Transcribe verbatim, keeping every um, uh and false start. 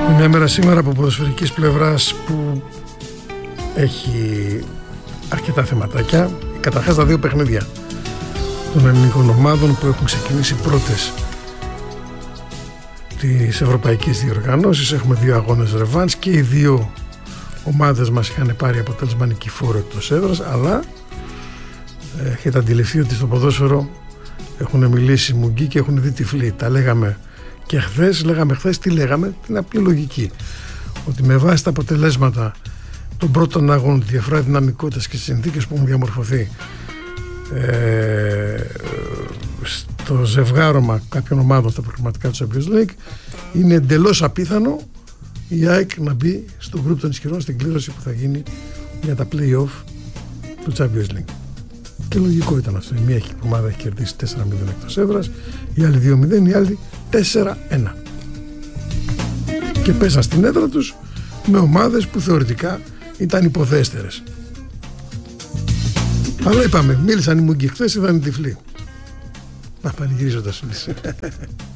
Μια μέρα σήμερα από ποδοσφαιρικής πλευράς που έχει αρκετά θεματάκια. Καταρχάς τα δύο παιχνίδια των ελληνικών ομάδων που έχουν ξεκινήσει πρώτες της ευρωπαϊκής διοργάνωσης. Έχουμε δύο αγώνες ρεβάνς και οι δύο ομάδες μας είχαν πάρει αποτέλεσμα νικηφόρο εκτός έδρας, αλλά έχετε αντιληφθεί ότι στο ποδόσφαιρο έχουν μιλήσει μουγγί και έχουν δει τυφλοί. Τα λέγαμε και χθες, λέγαμε χθες, τι λέγαμε, την απλή λογική, ότι με βάση τα αποτελέσματα των πρώτων αγώνων, τη διαφορά δυναμικότητας και τις συνθήκες που έχουν διαμορφωθεί ε, στο ζευγάρωμα κάποιων ομάδων στα προγραμματικά του Champions League, είναι εντελώς απίθανο η ΑΕΚ να μπει στο γκρουπ των ισχυρών στην κλήρωση που θα γίνει για τα play-off του Champions League. Και λογικό ήταν αυτό. Η μία ομάδα έχει κερδίσει τέσσερα μηδέν εκτός έδρας, η άλλη δύο μηδέν, η άλλη τέσσερα ένα. Και πέσαν στην έδρα τους με ομάδες που θεωρητικά ήταν υποδέστερες. Αλλά είπαμε, μίλησαν οι μουγκοι χθες, ήταν οι τυφλοί. Να πανηγυρίζοντας.